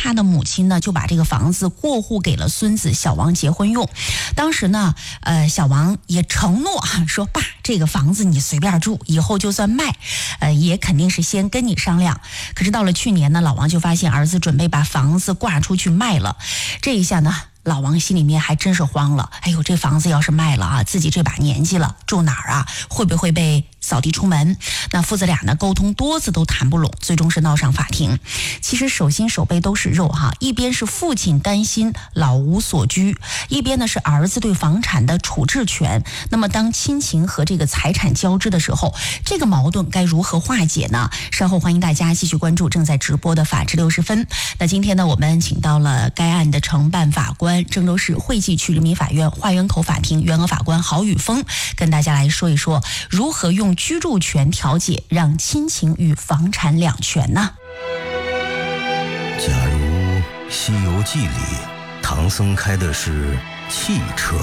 他的母亲呢就把这个房子过户给了孙子小王结婚用。当时呢小王也承诺说，爸，这个房子你随便住，以后就算卖也肯定是先跟你商量。可是到了去年呢，老王就发现儿子准备把房子挂出去卖了。这一下呢，老王心里面还真是慌了。哎呦，这房子要是卖了啊，自己这把年纪了，住哪儿啊？会不会被扫地出门？那父子俩呢沟通多次都谈不拢，最终是闹上法庭。其实手心手背都是肉哈，一边是父亲担心老无所居，一边呢是儿子对房产的处置权。那么当亲情和这个财产交织的时候，这个矛盾该如何化解呢？稍后欢迎大家继续关注正在直播的法治60分。那今天呢，我们请到了该案的承办法官，郑州市惠济区人民法院花园口法庭原额法官郝宇峰，跟大家来说一说如何用居住权调解，让亲情与房产两全呢？ 假如《西游记》里唐僧开的是汽车，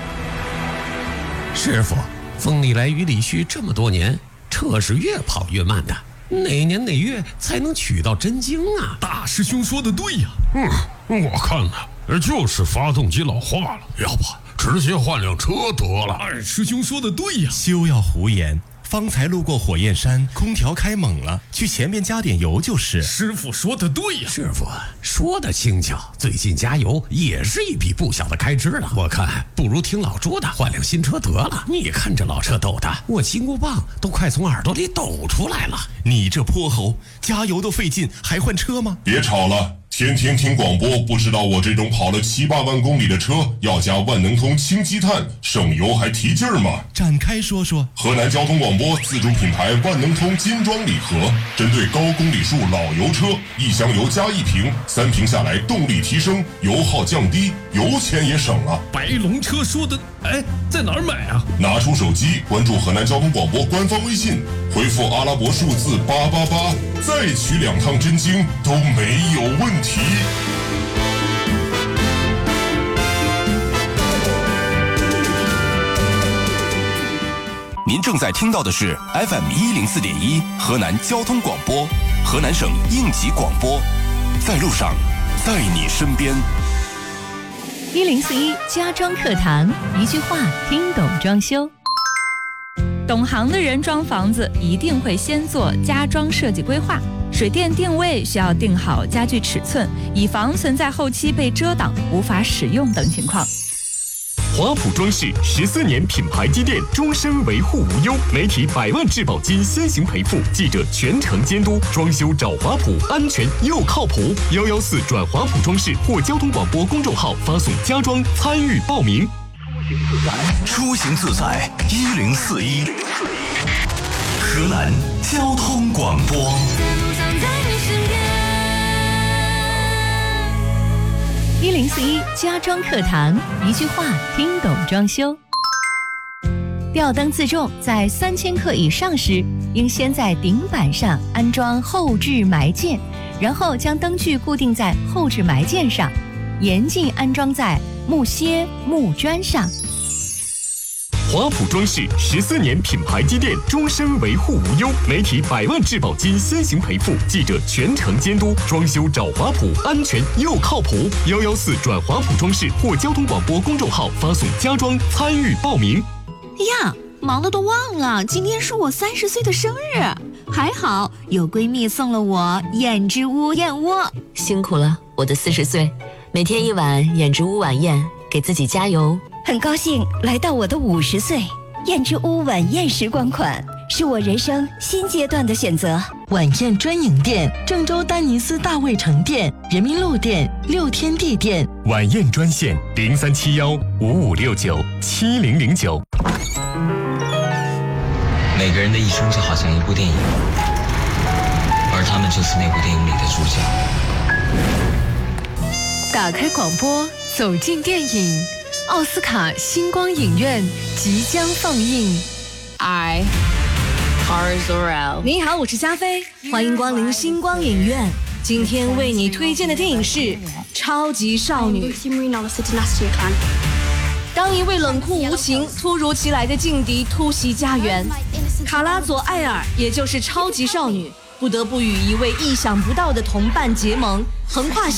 师傅，风里来雨里去这么多年，车是越跑越慢的，哪年哪月才能取到真经啊？ 大师兄说的对呀。我看呢，就是发动机老化了，要不直接换辆车得了。二师兄说的对呀。 休要胡言，方才路过火焰山，空调开猛了，去前面加点油就是。 师傅说的对呀。 师傅说的轻巧，最近加油也是一笔不小的开支了。我看不如听老朱的，换辆新车得了。你看这老车抖的，我金箍棒都快从耳朵里抖出来了。 你这泼猴，加油都费劲，还换车吗？ 别吵了。天天听广播，不知道我这种跑了7、8万公里的车要加万能通氢积碳，省油还提劲儿吗？ 展开说说。 河南交通广播自主品牌万能通金装礼盒，针对高公里数老油车，1箱油加1瓶，3瓶下来动力提升，油耗降低，油钱也省了。 白龙车说的，在哪儿买啊？ 拿出手机关注河南交通广播官方微信，回复阿拉伯数字888，再取2趟真经都没有问题。 您正在听到的是 FM104.1河南交通广播，河南省应急广播，在路上，在你身边。 1041家装课堂，一句话听懂装修。懂行的人装房子一定会先做家装设计规划，水电定位需要定好家具尺寸，以防存在后期被遮挡无法使用等情况。 华普装饰14年品牌积淀，终身维护无忧，媒体100万质保金先行赔付，记者全程监督，装修找华普，安全又靠谱。114转华普装饰或交通广播公众号发送家装参与报名。 出行自在1041，河南交通广播。 1041家装课堂，一句话听懂装修。吊灯自重在3000克以上时，应先在顶板上安装后置埋件，然后将灯具固定在后置埋件上，严禁安装在木楔、木砖上。 华普装饰14年品牌积淀，终身维护无忧，媒体100万质保金先行赔付，记者全程监督，装修找华普，安全又靠谱。114转华普装饰或交通广播公众号发送家装参与报名。 呀，忙得都忘了，今天是我30岁的生日，还好有闺蜜送了我燕之屋燕窝。 辛苦了，我的40岁，每天1碗燕之屋晚宴，给自己加油。 很高兴来到我的50岁，燕之屋晚宴时光款是我人生新阶段的选择。 晚宴专营店：郑州丹尼斯大卫城店、人民路店、6天地店。 晚宴专线037155697009。 每个人的一生就好像一部电影，而他们就是那部电影里的主角。 打开广播，走进电影。奥斯卡星光影院即将放映。 你好，我是加菲，欢迎光临星光影院。今天为你推荐的电影是《超级少女》。当一位冷酷无情、突如其来的劲敌突袭家园，卡拉佐艾尔，也就是超级少女，不得不与一位意想不到的同伴结盟，横跨